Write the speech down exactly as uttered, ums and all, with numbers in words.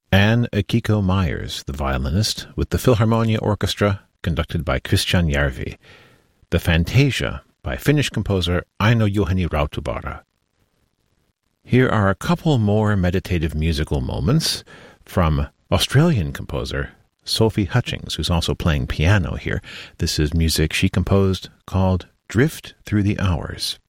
Anne Akiko Myers, the violinist, with the Philharmonia Orchestra, conducted by Christian Järvi. The Fantasia, by Finnish composer Aino Juhani Rautavaara. Here are a couple more meditative musical moments from Australian composer Sophie Hutchings, who's also playing piano here. This is music she composed called Drift Through the Hours.